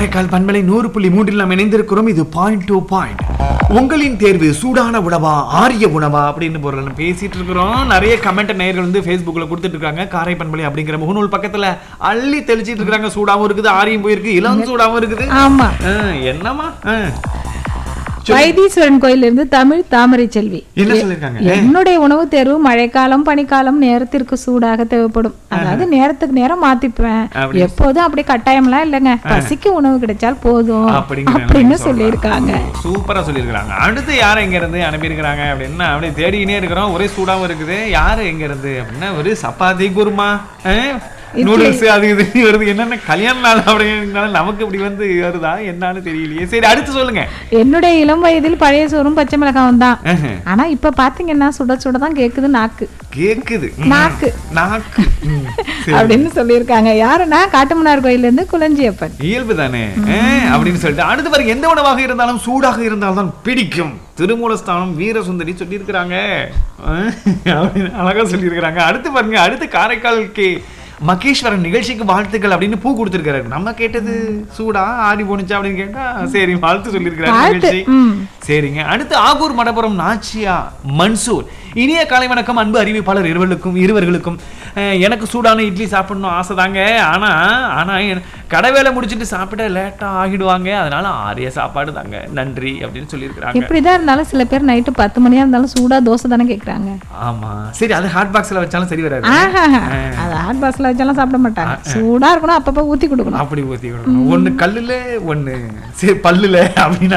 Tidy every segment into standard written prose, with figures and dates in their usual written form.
காரைக்கால் பண்பலை 100.3 நாம் இணைந்திருக்கிறோம். இது பாயிண்ட் டு பாயிண்ட். உங்களின் தேர்வு சூடான உணவா ஆரிய உணவா அப்படின்னு பொருள் பேசிட்டு இருக்கிறோம். நிறைய கமெண்ட் நேயர்கள் வந்து Facebookல கொடுத்துட்டு இருக்காங்க. காரை பண்பலை அப்படிங்கிற முகநூல் பக்கத்துல அள்ளி தெளிச்சிட்டு இருக்காங்க. சூடாவும் இருக்குது, ஆரியும் போயிருக்கு, இளம் சூடாவும் இருக்குது. ஆமா, என்னமா வைத்தீஸ்வரன் கோயிலிருந்து தமிழ் தாமரை செல்வி என்ன சொல்லிருக்காங்க? என்னுடைய உணவு தேர்வு மழைக்காலம் பனிக்காலம் நேரத்திற்கு சூடாக தேவைப்படும். அதாவது நேரத்துக்கு நேரம் மாத்திப்பேன், எப்போதும் அப்படி கட்டாயம்லாம் இல்லைங்க. பசிக்கு உணவு கிடைச்சால் போதும் அப்படின்னு சொல்லியிருக்காங்க. சூப்பரா சொல்லியிருக்காங்க. அடுத்து யார் எங்க இருந்து அனுப்பியிருக்கிறாங்க அப்படின்னா அப்படியே தேடிக்கினே இருக்கிறோம். ஒரே சூடாவும் இருக்குது. யாரு எங்க இருந்து அப்படின்னா ஒரு சப்பாத்தி குருமா நூடுல்ஸ் அது இது வருது. என்னென்ன கல்யாண நாள் அப்படிங்கிறதுனால நமக்கு இப்படி வந்து வருதா என்னன்னு தெரியலையே. சரி, அடுத்து சொல்லுங்க. என்னுடைய இளம் வயதில் பழைய சோறும் பச்சை மிளகாவும் தான். ஆனா இப்ப பாத்தீங்கன்னா சுட சுடதான் கேக்குது, நாக்கு நாக்கு அப்படின்னு சொல்லியிருக்காங்க. யாருன்னா காட்டுமன்னார் கோயில இருந்து குளஞ்சியப்பன். இயல்பு தானே அப்படின்னு சொல்லிட்டு அடுத்து பாருங்க. எந்த உணவாக இருந்தாலும் சூடாக இருந்தால்தான் பிடிக்கும். திருமூலஸ்தானம் வீரசுந்தரி சொல்லியிருக்கிறாங்க. அழகா சொல்லியிருக்கிறாங்க. அடுத்து பாருங்க. அடுத்து காரைக்கால் மகேஸ்வரன் நிகழ்ச்சிக்கு வாழ்த்துக்கள் அப்படின்னு பூ கொடுத்திருக்காரு. நம்ம கேட்டது சூடா ஆடி போனுச்சா அப்படின்னு கேட்டா சரி வாழ்த்து சொல்லியிருக்கிறாரு நிகழ்ச்சி. சரிங்க. அடுத்து ஆகூர் மடப்புறம் நாச்சியா மன்சூர். இனிய காலை வணக்கம் அன்பு அறிவிப்பாளர் இருவர்களுக்கும். எனக்கு சூடான இட்லி சாப்பிடணும் ஆசை தாங்க. ஆனா கடை வேலை முடிச்சுட்டு சாப்பிட லேட்டா ஆகிடுவாங்க. அதனால ஆரிய சாப்பாடு தாங்க, நன்றி அப்படின்னு சொல்லியிருக்கிறாங்க. எப்படிதான் இருந்தாலும் சில பேர் நைட்டு 10 மணியா இருந்தாலும் சூடா தோசை தானே கேட்கறாங்க. ஆமா, சரி, அது ஹாட் பாக்ஸ்ல வச்சாலும் சரி வராது. அது ஹாட் பாக்ஸ்ல வச்சாலும் சாப்பிட மாட்டாங்க. சூடா இருக்கணும், அப்பப்ப ஊத்தி கொடுக்கணும். அப்படி ஊத்தி கொடுக்கணும். ஒண்ணு கல்லுல ஒண்ணு சரி பல்லுல அப்படின்னா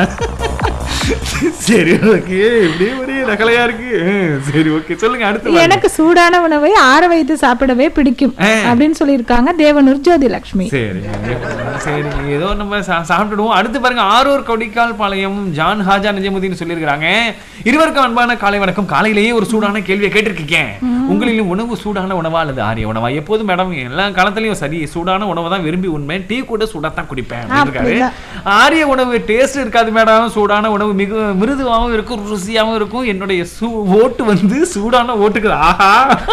சரி ஓகே. இப்படியே ஒரே ரகலையா இருக்கு. சரி ஓகே, சொல்லுங்க. அடுத்து எனக்கு சூடான உணவை ஆற வைத்து சாப்பிடவே பிடிக்கும் அப்படின்னு சொல்லியிருக்காங்க தேவனூர் ஜோதி லட்சுமி. சரி சரி, ஏதோ நம்ம சாப்பிட்டுடுவோம். அடுத்து பாருங்க. ஆரூர் கொடிக்கால் பாளையம் ஜான் ஹாஜா நிஜமுதீன் சொல்லியிருக்கிறாங்க. இருவருக்கும் அன்பான காலை வணக்கம். காலையிலேயே ஒரு சூடான கேள்வியை கேட்டிருக்கேன். உங்களிலும் உணவு சூடான உணவா அல்லது ஆரிய உணவா? எப்போதும் மேடம் எல்லா காலத்திலயும் சரி சூடான உணவை தான் விரும்பி உண்மை. டீ கூட சூடாத்தான் குடிப்பேன் இருக்காரு. ஆரிய உணவு டேஸ்ட் இருக்காது மேடம். சூடான உணவு மிக மிருதுவாகவும் இருக்கும், ருசியாகவும் இருக்கும். என்னுடைய ஓட்டு வந்து சூடான ஓட்டுக்கு. ஆஹா,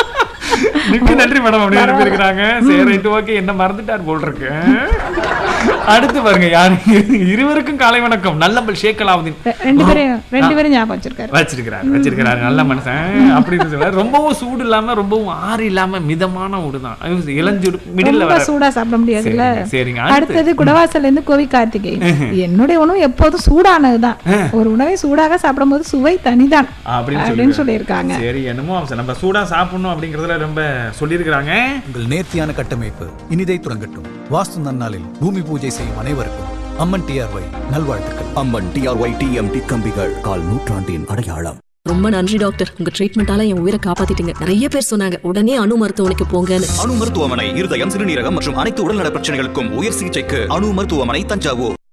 நன்றி மேடம் அப்படின்னு அனுப்பியிருக்கிறாங்க. சரி ஓகே, என்ன மறந்துட்டார் போல் இருக்கு. அடுத்து பாருங்க. யாரு? இருவருக்கும் காலை வணக்கம். நல்லம்பல் ஷேக் அலாவுதீன். ரெண்டு பேரும் ஞாபகம் வச்சிருக்காரு. நல்ல மனுஷன் அப்படின்னு சொல்றாரு. ரொம்பவும் சூடு இல்லாம ரொம்பவும் ஆறு இல்லாம மிதமான ஊடுதான். இளஞ்சூடு மிடில் வர சூடா சாப்பிட முடியாதுல்ல. சரிங்க. அடுத்தது குடவாசல்ல இருந்து கோவி கார்த்திகை. என்னுடைய உணவு எப்போதும் சூடானதுதான். ஒரு உணவை சூடாக சாப்பிடும் போது சுவை தனிதான் அப்படின்னு சொல்லியிருக்காங்க. சரி, என்னமோ நம்ம சூடா சாப்பிடணும் அப்படிங்கறதுல ரொம்ப சொல்லியிருக்கிறாங்க. உங்கள் நேர்த்தியான கட்டமைப்பு இனிதை துறங்கட்டும். வாஸ்து நன்னாளில் பூமி பூஜை செய்யும் அனைவருக்கும் அம்மன் டிஆர்ஒய் நல்வாழ்த்துக்கள். அம்மன் டிஆர்ஒய் டிஎம்டி கம்பிகள் கால் நூற்றாண்டின் அடையாளம். ரொம்ப நன்றி டாக்டர், உங்க ட்ரீட்மெண்டால என் உயிரை காப்பாத்திட்டீங்க. நிறைய பேர் சொன்னாங்க உடனே அணு மருத்துவமனைக்கு போங்கன்னு. அணு மருத்துவமனை இருதயம், சிறுநீரகம் மற்றும் அனைத்து உடல்நல பிரச்சனைகளுக்கும் உயர் சிகிச்சைக்கு அணு மருத்துவமனை, தஞ்சாவூர்.